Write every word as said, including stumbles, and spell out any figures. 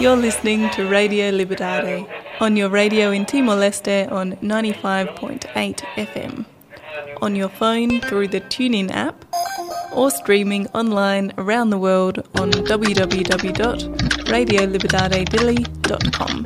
You're listening to Radio Libertad on your radio in Timor-Leste on ninety-five point eight F M, on your phone through the TuneIn app, or streaming online around the world on w w w dot radio libertad dili dot com.